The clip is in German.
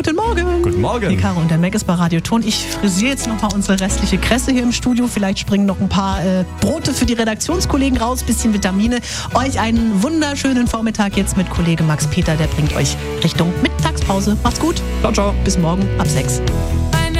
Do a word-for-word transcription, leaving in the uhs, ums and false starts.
Guten Morgen. Guten Morgen. Die Caro und der Mac ist bei Radio Ton. Ich frisiere jetzt nochmal unsere restliche Kresse hier im Studio. Vielleicht springen noch ein paar äh, Brote für die Redaktionskollegen raus, bisschen Vitamine. Euch einen wunderschönen Vormittag jetzt mit Kollege Max Peter. Der bringt euch Richtung Mittagspause. Macht's gut. Ciao, ciao. Bis morgen ab sechs.